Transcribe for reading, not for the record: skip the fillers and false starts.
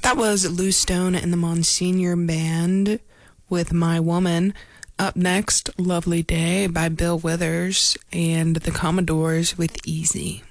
That was Lou Stone and the Monsignor Band with My Woman. Up next, Lovely Day by Bill Withers and the Commodores with Easy.